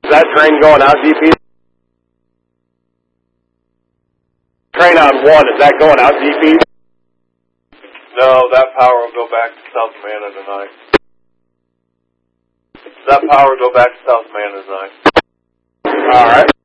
Is that train going out, DP? Train on 1, is that going out, DP? No, that power will go back to South Amana tonight. That power will go back to South Amana tonight. All right.